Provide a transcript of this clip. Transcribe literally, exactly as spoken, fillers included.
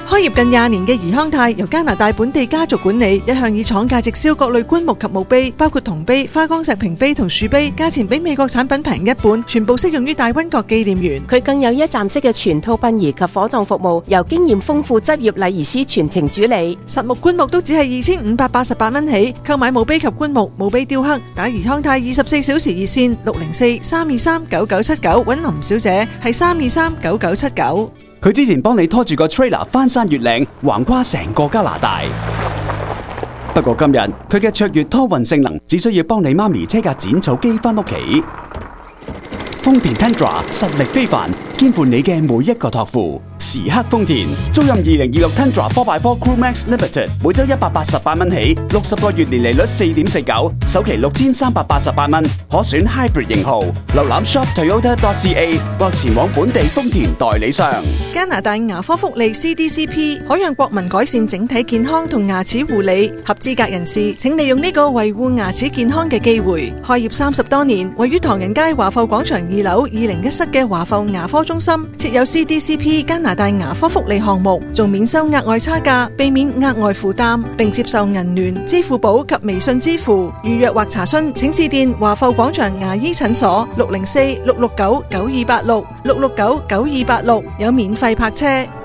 開業近廿年嘅怡康泰由加拿大本地家族管理，一向以廠價直銷各類棺木及墓碑，包括銅碑、花崗石屏碑同樹碑，價錢比美國產品平一半，全部適用於大溫國紀念園。 佢更有一站式嘅全套殯儀及火葬服務，由經驗豐富執業禮儀師全程主理。 實木棺木都只係二千五百八十八蚊起，購買墓碑及棺木、墓碑雕刻，打怡康泰二十四小時熱線六零四三二三九九七九，揾林小姐係三二三九九七九。 佢之前幫你拖住個 trailer 翻山越嶺，橫跨成個加拿大。不過今日佢嘅卓越拖運性能，只需要幫你媽咪車架剪草機翻屋企。豐田 Tundra 實力非凡，肩負你嘅每一個託付。時刻豐田，租賃二零二六 Tundra four by four Crew Max Limited， 每周一百八十八蚊起，六十個月年利率四點四九，首期六千三百八十八蚊，可選 Hybrid 型號。瀏覽 shop toyota dot c a 或前往本地豐田代理商。 加拿大牙科福利 C D C P 可讓國民改善整體健康同牙齒護理，合資格人士請利用呢個維護牙齒健康嘅機會。開業三十多年，位於唐人街華埠廣場二樓二零一室嘅華埠牙科中心，設有 C D C P 加拿大牙科福利項目，仲免收額外差價，避免額外負擔，並接受銀聯、支付寶及微信支付。預約或查詢請致電華埠廣場牙醫診所六零四六六九九二八六六六九九二八六，有免費泊車。